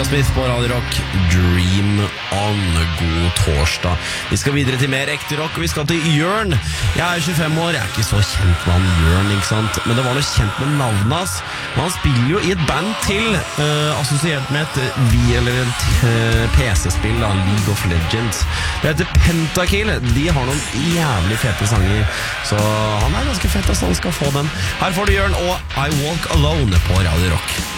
Smith på Radio Rock, Dream On. God torsdag. Vi skal videre til mer ekte rock, og vi skal til Jørn. Jeg er 25 år, jeg er ikke så kjent med han Jørn, ikke sant? Men det var noe kjent med navnet hans. Men han spiller jo i et band til, assosiert med et PC-spill, League of Legends. Det heter Pentakill. De har noen jævlig fete sanger, så han er ganske fett, så han skal få den. Her får du Jørn og I Walk Alone på Radio Rock.